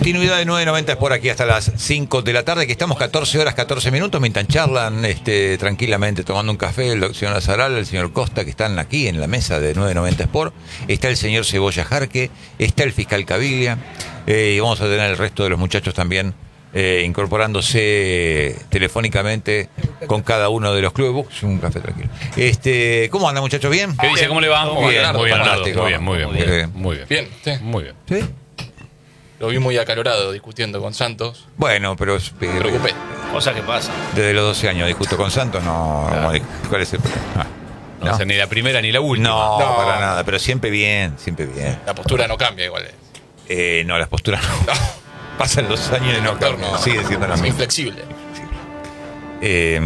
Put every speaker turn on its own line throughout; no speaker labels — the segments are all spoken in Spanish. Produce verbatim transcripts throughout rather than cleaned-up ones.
continuidad de nueve noventa es por aquí hasta las cinco de la tarde, que estamos catorce horas, catorce minutos, mientras charlan este, tranquilamente tomando un café el señor Azaral, el señor Costa, que están aquí en la mesa de nueve noventa Sport, está el señor Cebolla Jarque, está el fiscal Caviglia, eh, y vamos a tener el resto de los muchachos también eh, incorporándose telefónicamente con cada uno de los clubes. Vos, un café tranquilo. Este, ¿cómo anda, muchachos? ¿Bien?
¿Qué dice? ¿Cómo le va?
Muy bien,
muy bien,
fantástico.
muy bien, muy bien, muy bien, muy bien.
Bien, sí.
Muy bien.
¿Sí?
Lo vi muy acalorado discutiendo con Santos.
Bueno, pero eh,
Me preocupé.
Cosa que pasa.
desde los doce años discuto con Santos, no,
Claro.
no, ¿cuál es el problema? Ah,
No, o sea, ni la primera ni la última.
No,
No.
para nada, pero siempre bien, siempre bien.
La postura no cambia igual.
Eh, no, las posturas no. Pasan los años y no cambian, sigue siendo la
es
misma.
inflexible.
Eh,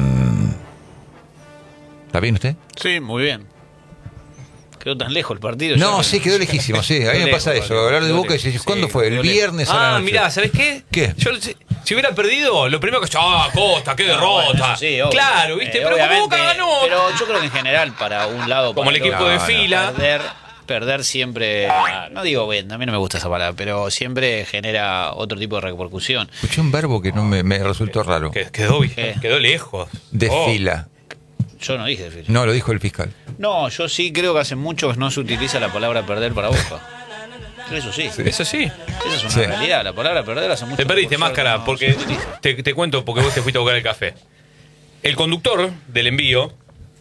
¿Está bien usted?
Sí, muy bien. Quedó tan lejos el partido.
No,
ya
sí,
que-
quedó lejísimo, sí. A mí me
Quedó
pasa
lejos,
eso,
quedó
hablar de
lejos,
Boca y decís,
sí,
¿cuándo fue? El
quedó lejos.
viernes a la
Ah,
noche.
mirá, ¿sabés qué?
¿Qué?
Yo, si, si hubiera perdido, lo primero que yo, ah, Costa, qué derrota.
Bueno, eso sí, obvio.
Claro, ¿viste?
Eh,
pero como
obviamente,
Boca ganó.
Pero yo creo que en general, para un lado.
Como
para
el equipo
otro,
de
no,
fila.
Perder, perder siempre. No digo bien, a mí no me gusta esa palabra, pero siempre genera otro tipo de repercusión.
Escuché un verbo que no me, me resultó raro.
Que- Quedó,
¿Qué?
quedó lejos.
De
Oh.
fila.
Yo no dije Phil.
No, lo dijo el fiscal.
No, yo sí creo que hace mucho que no se utiliza la palabra perder para Boca. Eso sí.
Eso sí.
Esa es una
Sí.
realidad. La palabra perder hace mucho
Te perdiste,
por suerte,
máscara,
no
porque
se utiliza.
te, te cuento porque vos te fuiste a buscar el café. El conductor del envío,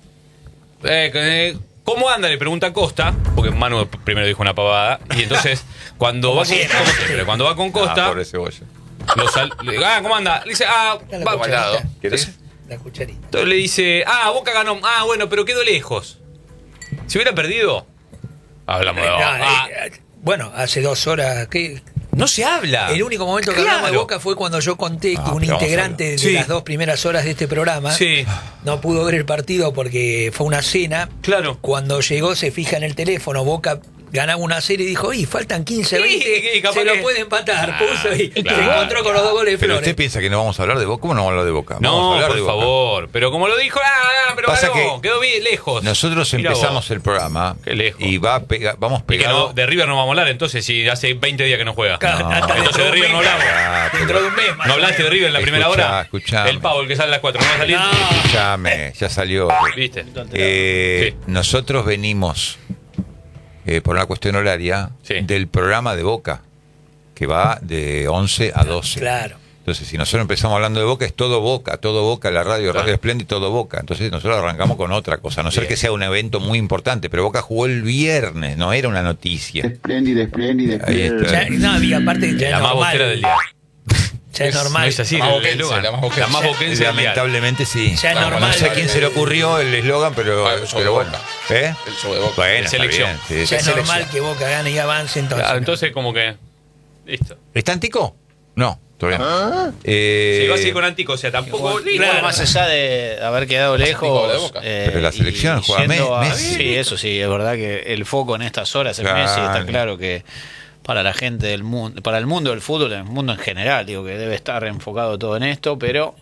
eh, eh, ¿cómo anda? Le pregunta a Costa, porque Manu primero dijo una pavada, y entonces cuando va con, como siempre, cuando va con
Ah,
Costa,
pobre Cebolla.
lo sal- le dice, ah, ¿cómo anda? Le dice, ah,
La
va,
cucharita.
¿Querés?
La cucharita.
entonces le dice, ah, Boca ganó, ah, bueno, pero quedó lejos. Si hubiera perdido, hablamos de
No,
ah,
eh, bueno, hace dos horas. ¿qué?
no se habla.
El único momento que
Claro.
hablamos de Boca fue cuando yo conté
Ah,
que un
pero vamos a
integrante
hablar.
de
Sí.
las dos primeras horas de este programa
Sí,
no pudo ver el partido porque fue una cena.
claro.
Cuando llegó se fija en el teléfono, Boca ganaba una serie y dijo, y faltan quince,
Sí,
veinte,
y capaz
se lo
que-
puede empatar.
Ah,
Puso y
claro.
se encontró con los dos goles de
Pero
Flores.
usted piensa que no vamos a hablar de Boca. ¿Cómo no vamos a hablar de Boca? Vamos a
No,
hablar
por
de Boca.
favor. Pero como lo dijo, ah, ah, pero
Pasa
ganó,
que
quedó bien lejos.
Nosotros
Mirá
empezamos
vos.
el programa
Qué lejos.
y va pega, vamos
Y que
pegados.
no, de River no vamos a hablar entonces, si hace veinte días que no juega.
Claro,
No.
hasta
Entonces
dentro
de
de un
River no
mes.
hablamos.
Ah, pero-
Dentro de un mes más.
¿No hablaste de River en la primera
Escuchá,
hora?
escuchame.
El pavo, el que sale a las cuatro, ¿no va a salir?
No.
Escuchame, ya salió.
¿Viste?
Eh,
Sí.
Nosotros venimos, eh, por una cuestión horaria,
Sí.
del programa de Boca, que va de once a doce.
Claro.
Entonces, si nosotros empezamos hablando de Boca, es todo Boca, todo Boca, la radio,
Claro.
Radio Splendid, todo Boca. Entonces, nosotros arrancamos con otra cosa, a no ser
Bien.
que sea un evento muy importante, pero Boca jugó el viernes, no era una noticia.
Espléndida, espléndida,
Ahí está.
Ya, no, y aparte ya
La
es
más
normal.
bostera del día.
Ya es
No
normal.
es así,
La más
el
boquense,
eslogan.
la más boquense.
La más boquense del día.
Lamentablemente sí.
Ya es
Claro,
normal.
No sé a quién se le ocurrió el eslogan, pero,
Ah, el show
pero
de
bueno.
Boca.
¿Eh?
El show de Boca.
Bueno,
De
está
selección.
bien, sí,
Ya
de
es
selección.
normal que Boca gane y avance, entonces.
Claro, entonces como que... Listo.
¿Está Antico? No, todavía no. Eh,
Si va a seguir con Antico, o sea, tampoco...
Bueno,
Listo.
más allá de haber quedado
Antico de
lejos.
Boca.
eh,
Pero la selección
y
juega
yendo a-
Messi.
Sí, eso sí, es verdad que el foco en estas horas es
Claro.
Messi. Está claro que para la gente del mundo, para el mundo del fútbol, el mundo en general, digo que debe estar enfocado todo en esto, pero.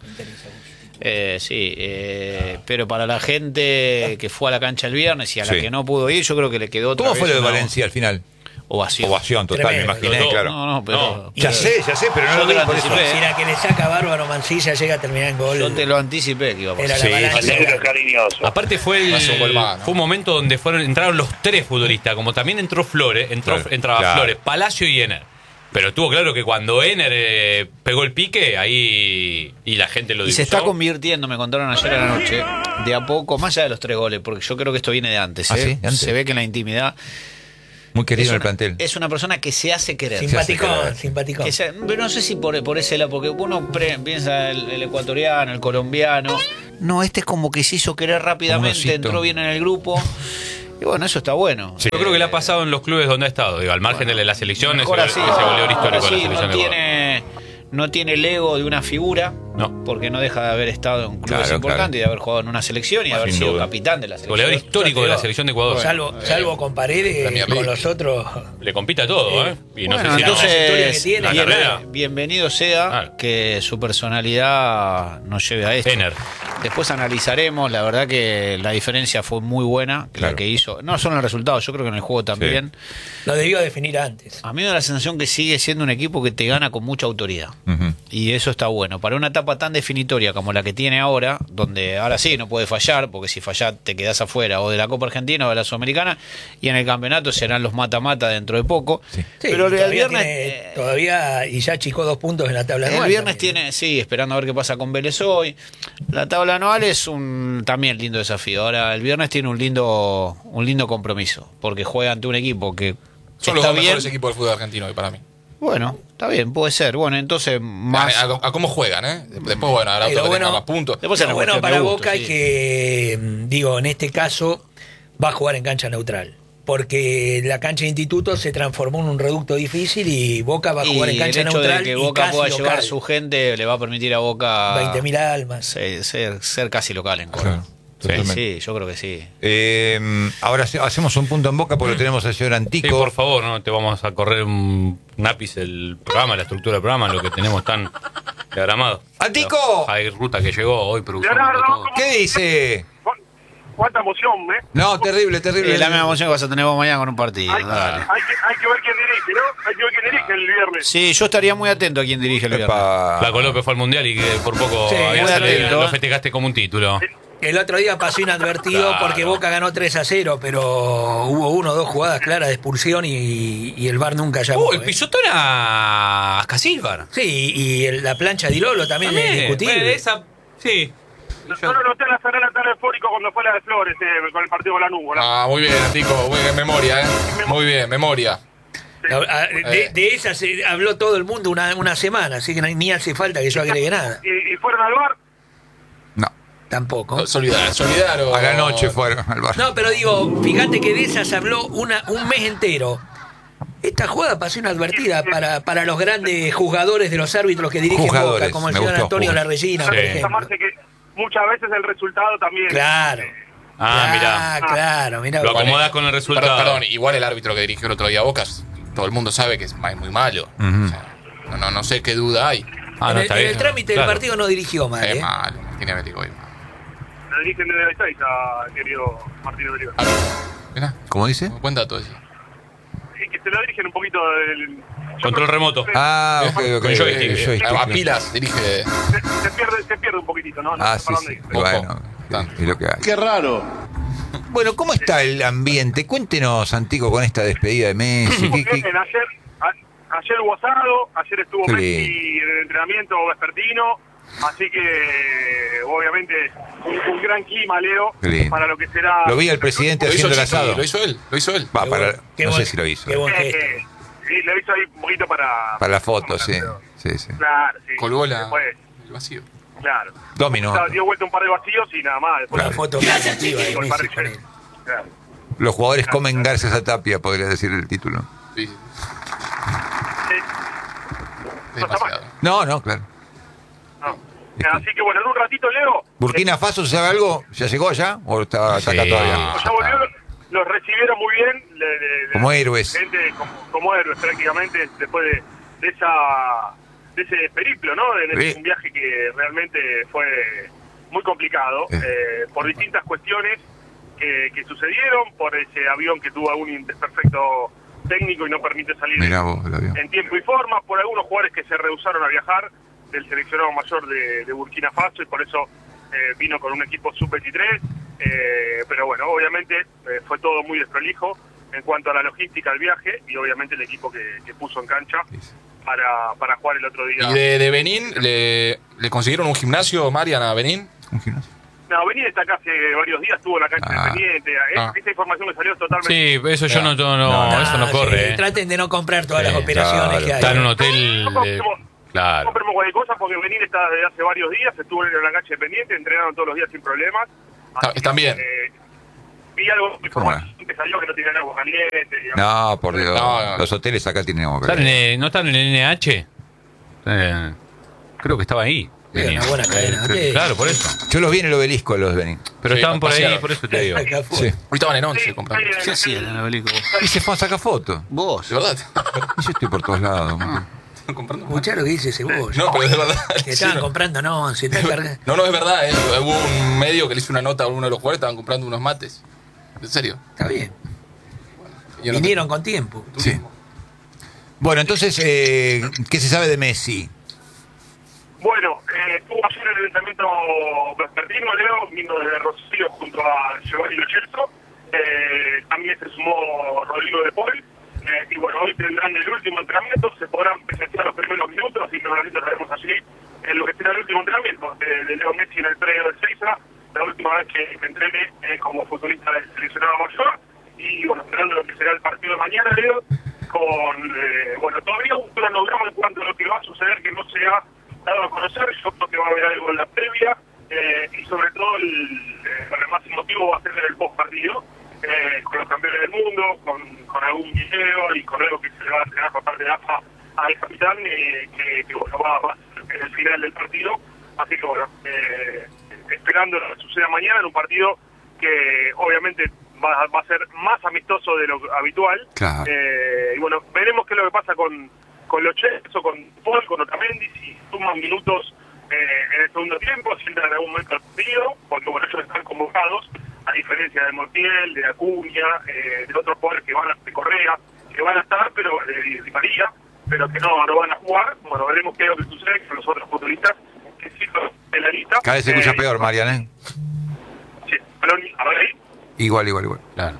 Eh, sí, eh, pero para la gente que fue a la cancha el viernes y a la
Sí.
que no pudo ir, yo creo que le quedó otra
¿Cómo
vez
fue lo de
una
Valencia al final?
ovación.
Ovación total,
Tremendo.
me imaginé,
Los dos.
claro.
No, no, pero.
No.
Ya sé, ya sé, pero no
Yo
lo
te
vi
lo
por eso.
anticipé.
Si la que le saca Bárbaro Mancilla llega a terminar en gol.
Yo te lo anticipé que iba a
Era
pasar.
la
Sí,
balanza.
Negro cariñoso.
Aparte fue el,
Hace un gol más, ¿no?
fue un momento donde fueron entraron los tres futbolistas, como también entró Flores, entró
Claro,
entraba
claro.
Flores, Palacio y Ener. Pero estuvo claro que cuando Ener eh, pegó el pique, ahí y la gente lo
Y se
disfrutó.
está convirtiendo, me contaron ayer a la noche, de a poco, más allá de los tres goles, porque yo creo que esto viene de antes.
Ah,
¿eh?
¿sí? ¿De antes?
Se ve que en la intimidad
Muy querido
es
en el
una,
plantel.
es una persona que se hace querer.
Simpaticón,
Se hace
simpaticón.
Que se- pero no sé si por, por ese lado, porque uno pre- piensa el, el ecuatoriano, el colombiano. No, este es como que se hizo querer rápidamente,
osito.
entró bien en el grupo. Y bueno, eso está bueno.
Yo creo que le ha pasado en los clubes donde ha estado, digo, al margen de las elecciones,
Mejor
ese,
así,
ese goleador histórico
ahora
de la
sí,
selección
no
de Ecuador.
tiene, no tiene el ego de una figura,
No.
Porque no deja de haber estado en clubes
Claro,
importantes
claro.
y de haber jugado en una selección y
Sin
haber sido
duda.
capitán de la selección.
Goleador histórico de la
Pero,
selección de Ecuador.
Salvo, salvo con Paredes,
Premier
con
League.
los otros.
Le compita todo, ¿eh? Y no
Bueno,
sé si
la trayectoria que
entonces,
tiene,
la
bien-
carrera.
bienvenido sea
Claro.
que su personalidad nos lleve a esto.
Fener.
Después analizaremos, la verdad que la diferencia fue muy buena,
Claro.
la que hizo, no solo en el resultado, yo creo que en el juego también.
Lo debió definir antes.
A mí me da la sensación que sigue siendo un equipo que te gana con mucha autoridad.
Ujú.
Y eso está bueno. Para una etapa tan definitoria como la que tiene ahora, donde ahora sí no puede fallar, porque si fallás te quedás afuera o de la Copa Argentina o de la Sudamericana, y en el campeonato serán los mata-mata dentro de poco.
Sí.
Sí,
Pero
y
el
todavía,
viernes,
tiene-
eh,
todavía y ya achicó dos puntos en la tabla
el
anual
viernes
también.
tiene, sí, esperando a ver qué pasa con Vélez hoy. La tabla anual es un también lindo desafío. Ahora el viernes tiene un lindo un lindo compromiso, porque juega ante un equipo que
Son los
está
dos
bien.
mejores equipos del fútbol argentino hoy para mí.
Bueno, está bien, puede ser. Bueno, entonces más
A, a- a cómo juegan, ¿eh? Después, bueno, habrá
Sí, lo
otro que tenga
bueno-
más puntos.
Después será
Lo bueno
cuestión de
para
gusto,
Boca
sí.
es que, mm, digo, en este caso va a jugar en cancha neutral. Porque la cancha de Instituto se transformó en un reducto difícil y Boca va a
Y
jugar en
el
cancha
hecho
neutral.
de que
y
Boca
casi
pueda llevar
local.
su gente le va a permitir a Boca
veinte mil almas.
ser, ser, ser casi local en Córdoba.
Claro,
Sí,
totalmente.
sí, yo creo que sí.
Eh, ahora hace- hacemos un punto en Boca porque lo tenemos al señor
Sí,
Antico.
por favor, no te vamos a correr un, un ápice el programa, la estructura del programa, lo que tenemos tan diagramado.
¡Antico!
Hay ruta que llegó hoy produciendo
Leonardo,
todo.
¿cómo-
¿Qué dice?
cu- ¿Cuánta emoción, eh?
No, terrible, terrible.
Eh, la misma emoción que vas a tener vos mañana con un partido.
Hay,
Dale.
hay que, hay que ver quién dirige, ¿no? Hay que ver quién dirige el viernes.
Sí, yo estaría muy atento a quien dirige el viernes.
Epa.
La Colope fue al mundial y que por poco
Sí,
había
muy
salido-
atento,
lo
¿eh?
festejaste como un título.
El otro día pasó inadvertido
Claro.
porque Boca ganó tres a cero, pero hubo uno o dos jugadas claras de expulsión y, y el V A R nunca llamó.
Uh, el
¿eh?
pisotón a Casilvar.
Sí, y el- la plancha de Lolo también, es discutible.
Bueno, esa, sí.
No, no lo noté a la Zanela tan eufórico cuando fue la de Flores eh, con el partido con la Lanús.
Ah, muy bien, Antico. Muy bien, memoria, ¿eh? Muy bien, memoria.
Ah, De, de esa se habló todo el mundo una, una semana, así que no- ni hace falta que yo agregue nada.
Y, y fueron al bar.
No,
Tampoco.
Se olvidaron, se olvidaron.
a la noche fueron al bar.
No, pero digo, fíjate que de esas habló una, un mes entero. Esta jugada pasó inadvertida para, para los grandes jugadores de los árbitros que dirigen
Jugadores,
Boca, como el
me
señor
gustó,
Antonio
jugadores.
Larresina,
Sí.
por
Esa
ejemplo.
Marce que muchas veces el resultado también.
Claro.
Ah, mirá.
Ah, claro, mirá.
Lo
vos.
acomodás con el resultado.
Perdón, perdón, igual el árbitro que dirigió el otro día a Boca, todo el mundo sabe que es muy muy malo.
Ujú.
O sea, no, no, no sé qué duda hay.
Ah,
en
no,
el,
está
en
bien.
el trámite
Claro.
del partido no dirigió mal,
Es
¿eh?
malo, Martín Bético hoy.
Lo dirigen desde Ezeiza, querido Martín Oliva.
Ah, mirá,
¿Cómo dice?
buen dato ese.
Y que se lo dirigen un poquito del.
Control remoto.
Ah, ok, ok.
Con joystick.
el joystick.
A, a pilas dirige.
Se, se pierde, se pierde un poquitito, ¿no? No
Ah,
sé
sí,
para
sí.
dónde irse.
Bueno,
Tanto.
es lo que hay.
Qué raro.
Bueno, ¿cómo está el ambiente? Cuéntenos, Antico, con esta despedida de Messi.
Muy
¿Qué- qué-
bien, ayer, a- ayer hubo asado, ayer estuvo
Qué
Messi en el entrenamiento vespertino, así que obviamente un, un gran clima, Leo,
Qué lindo.
para lo que será.
Lo vi al presidente
Lo hizo
haciendo el
Chiqui,
asado.
lo hizo él, lo hizo él.
Va,
Qué
para,
buen- qué
no
buen-
sé si lo hizo.
qué buen
Eh,
gesto.
eh, sí, lo hizo ahí un poquito para.
Para la foto, sí. Sí, sí.
Claro, sí.
Colgó la,
Después,
el vacío.
claro.
Dominó.
O sea, dio vuelta un par de vacíos y nada más. Después
Una foto positiva de
con el
Messi
parrillero.
con él.
Claro.
Los jugadores comen garces a tapia, podría decir el título.
Sí,
Sí.
demasiado.
No, no, claro.
No. Así que bueno, en un ratito, Leo.
¿Burkina Faso se sabe algo? ¿Ya llegó allá? ¿O está, está acá
Sí.
todavía?
eh, ya volvió, los recibieron muy bien. le- le- le-
Como héroes.
Gente, como, como héroes prácticamente, después de, de esa de ese periplo, ¿no? De, de
Sí.
un viaje que realmente fue muy complicado,
Sí.
eh, por distintas cuestiones que, que sucedieron, por ese avión que tuvo algún desperfecto técnico y no permite salir
Mirá vos, el avión.
en tiempo y forma, por algunos jugadores que se rehusaron a viajar del seleccionado mayor de, de Burkina Faso y por eso eh, vino con un equipo sub veintitrés, eh, pero bueno, obviamente eh, fue todo muy desprolijo en cuanto a la logística del viaje y obviamente el equipo que, que puso en cancha para, para jugar el otro día.
Y de, de Benín, ¿le, ¿le consiguieron un gimnasio, Marian, a Benín?
¿Un gimnasio?
No, Benín está acá hace varios días, estuvo en la cancha
Ah.
independiente,
Ah.
esa información me salió totalmente...
Sí, eso yo no, no,
No,
no, eso no
Ah,
corre.
sí,
eh.
Traten de no comprar todas
Sí,
las operaciones
claro.
que hay.
Está en un hotel.
No, no,
eh,
no, No
claro.
compremos cualquier cosa porque Benín está desde hace varios días, estuvo en la cancha independiente, entrenaron todos los días sin problemas.
Está-
Así
están
que,
bien.
eh, vi algo de información que salió que no tienen agua caliente. digamos.
No, por Dios.
No, no.
Los hoteles acá tienen agua
¿Están en
caliente.
el- ¿No están en el N H? Eh, creo que estaba ahí.
Es una buena cadena.
Eh, claro, por eso.
Yo los vi en el obelisco, los de Benin.
Pero
Sí,
estaban por ahí,
pasearon.
por eso te digo.
Acá
Sí.
fue.
Hoy estaban en once comprando.
¿Qué hacían en el obelisco?
Y se fue a sacar fotos.
Vos.
¿De verdad?
Y yo estoy por todos lados.
Están comprando.
Escuchá lo que dice ese vos.
No, pero de verdad.
Que estaban
Sí, no.
comprando, no, se está cargando.
No, no, es verdad. Eh. Hubo un medio que le hizo una nota a uno de los jugadores, estaban comprando unos mates. ¿En serio?
Está bien.
Yo no-
Vinieron con tiempo.
Sí. Bueno, entonces, eh, ¿qué se sabe de Messi?
Bueno, eh, estuvo ayer el entrenamiento vespertino, Leo, vino desde Rosario junto a Giovanni Lo Celso. Eh, también se sumó Rodrigo de Paul. Eh, y bueno, hoy tendrán el último entrenamiento, se podrán presenciar los primeros minutos y normalmente estaremos allí en lo que será el último entrenamiento de, de Leo Messi en el predio del Seiza, la última vez que me entrené eh, como futbolista del seleccionado mayor. Y bueno, esperando lo que será el partido de mañana, Leo, con, eh, bueno, todavía un cronograma en cuanto a lo que va a suceder que no se ha dado a conocer. Yo creo que va a haber algo en la previa eh, y sobre todo el, eh, el más emotivo va a ser el post partido eh, con los campeones del mundo, con, con algún video y con algo que se le va a entregar por parte de A F A al capitán eh, que, que bueno, va, va a ser en el final del partido. Así que bueno, eh, esperando lo que suceda mañana en un partido que obviamente va, va a ser más amistoso de lo habitual.
Claro.
Eh, y bueno, veremos qué es lo que pasa con, con Lo Celso, con Paul, con Otamendi, si suman minutos eh, en el segundo tiempo, si entran en algún momento al partido, porque bueno, ellos están convocados, a diferencia de Montiel, de Acuña, eh, de otros jugadores que van a, de Correa, que van a estar, pero de, de María, pero que no, no van a jugar. Bueno, veremos qué es lo que sucede con los otros futbolistas que sí son en la lista.
Cada vez se escucha
Eh,
peor, Marian, ¿eh?
Sí, Scaloni, a ver ahí,
Igual, igual, igual.
Claro.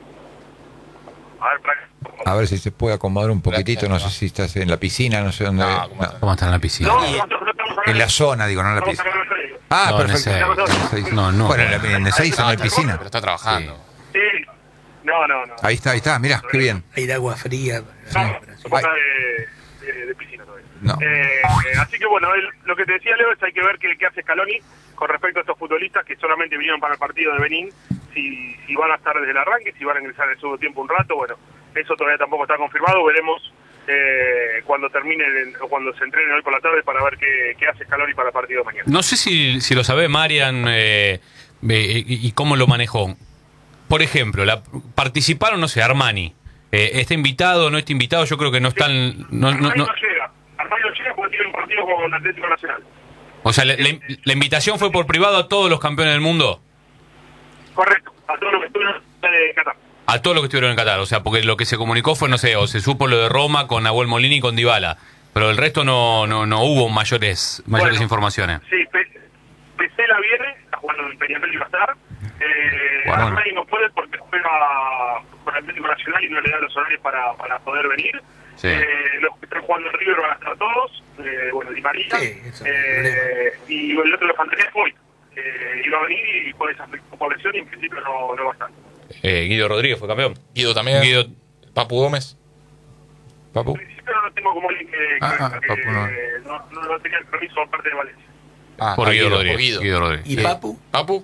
a ver, para
A ver si se puede acomodar un poquitito. No sé si estás en la piscina, no sé dónde.
No, ¿cómo
No.
está?
¿Cómo está en la piscina?
No, nosotros no estamos hablando
En la
de-
zona, digo, no en la
estamos
piscina.
hablando de eso.
Ah,
No, en
perfecto.
ese-
En el seis.
no, no.
Bueno, en, la- en el seis no hay piscina.
Pero está trabajando.
Sí, no, no, no.
Ahí está, ahí está, mirá, qué bien.
Hay de agua fría.
No,
para-
somos acá de, de, de piscina todavía.
No.
Eh, eh, así que bueno, el- lo que te decía Leo es hay que ver qué, qué hace Scaloni con respecto a estos futbolistas que solamente vinieron para el partido de Benín, si, si van a estar desde el arranque, si van a ingresar en el segundo tiempo un rato, bueno, eso todavía tampoco está confirmado, veremos eh, cuando termine el- o cuando se entrenen hoy por la tarde para ver qué, qué hace Scaloni para el partido de mañana.
No sé si, si lo sabe Marian eh, eh, y, y cómo lo manejó. Por ejemplo, la, participaron, no sé, Armani. Eh, ¿Está invitado, no está invitado? Yo creo que no están... No, no,
Armani
no.
no llega, Armani no llega porque tiene un partido con el Atlético Nacional.
O sea, la, la- la invitación fue por privado a todos los campeones del mundo.
Correcto, a todos los que estuvieron de Qatar.
A todos los que estuvieron en Qatar. O sea, porque lo que se comunicó fue, no sé, o se supo lo de Roma con Nahuel Molina y con Dybala. Pero el resto no, no, no hubo mayores, mayores
Bueno,
informaciones.
Sí, Pe- Pesela viene, está jugando en Peñarol y va a estar. Eh,
Bueno.
Armani no puede porque juega con el Atlético Nacional y no le da los horarios para, para poder venir.
Sí.
Eh, los que están jugando en River van a estar todos. Eh, bueno, Di María.
Sí, eso no hay
eh, y el otro de los Andrés hoy. Eh, iba a venir y por esa por lesión y en principio no, no va a estar.
Eh, Guido Rodríguez fue campeón.
Guido también.
Guido,
Papu Gómez.
Papu.
En principio no lo tengo como alguien que, que,
Ah, ah,
que,
Papu no.
no, no, no tenía el permiso por parte de Valencia.
Ah,
por
ah,
Guido, Rodríguez.
por Guido.
Guido Rodríguez.
¿Y
Sí.
Papu?
Papu.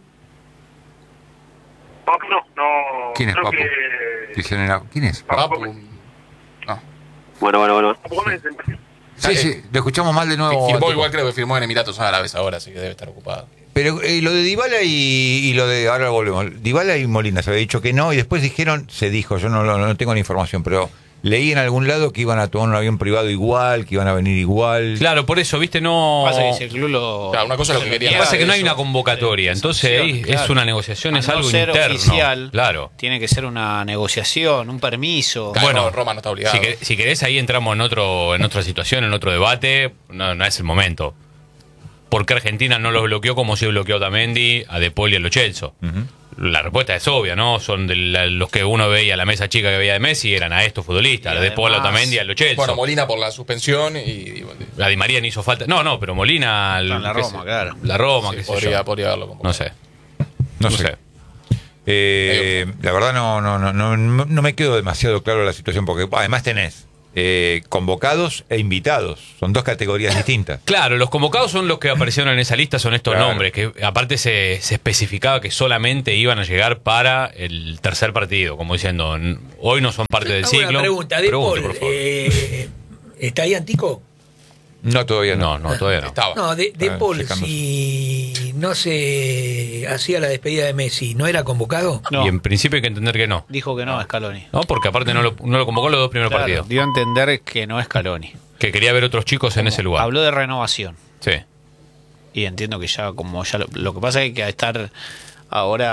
Papu no, no.
¿Quién es
creo
Papu?
que-
El general. ¿Quién es?
Papu
Papu.
Gómez.
No.
Bueno, bueno, bueno.
Papu Gómez es el Brasil.
Sí, sí, lo escuchamos mal de nuevo.
Firmó
Antico.
igual, creo que firmó en Emiratos Árabes ahora, así que debe estar ocupado.
Pero eh, lo de Dybala y, y lo de, ahora volvemos, Dybala y Molina se había dicho que no y después dijeron, se dijo, yo no, no, no tengo la información, pero leí en algún lado que iban a tomar un avión privado igual, que iban a venir igual.
Claro, por eso, viste, no...
Pasa que si el club lo...
Claro, una cosa es lo que
se
quería
Lo que pasa es que no hay
eso.
una convocatoria, entonces ahí
Claro.
es una negociación,
Al
es
no
algo
ser
interno.
oficial,
Claro.
tiene que ser una negociación, un permiso.
Claro,
Bueno,
no, Roma no está obligado.
Si, quer- si querés, ahí entramos en otro en otra situación, en otro debate. No, no es el momento. ¿Por qué Argentina no los bloqueó como si bloqueó a Otamendi, a De Paul y a Lo Celso? La respuesta es obvia, ¿no? Son de la- los que uno veía, la mesa chica que veía de Messi, eran a estos futbolistas,
Y
a De Paul, a
además-
Otamendi, a Lo Celso.
Bueno, Molina por la suspensión y... y bueno,
A Di María no hizo falta. No, no, pero Molina...
Está en la
qué
Roma,
sé-
claro.
La Roma,
sí,
qué sé
podría,
yo.
podría haberlo convocado.
No sé.
No
No
sé.
sé.
Eh, la verdad no, no, no, no, no me quedó demasiado claro la situación porque además tenés eh, convocados e invitados, son dos categorías distintas.
Claro, los convocados son los que aparecieron en esa lista, son estos
Claro.
nombres, que aparte se, se especificaba que solamente iban a llegar para el tercer partido, como diciendo, n- hoy no son parte del
Hago
ciclo.
Una pregunta, De
Pregunte,
Paul,
por favor.
eh, ¿está ahí Antico?
No, todavía no.
No, no, todavía no.
Estaba.
No, de, de
Ah,
Paul,
checamos.
si no se hacía la despedida de Messi, ¿no era convocado?
No,
Y en principio hay que entender que no.
dijo que no, Scaloni.
No, porque aparte no lo, no lo convocó los dos primeros
Claro,
partidos.
dio a entender que no es Scaloni.
Que quería ver otros chicos en ese lugar.
Habló de renovación.
Sí.
Y entiendo que ya, como ya lo, lo que pasa es que a estar ahora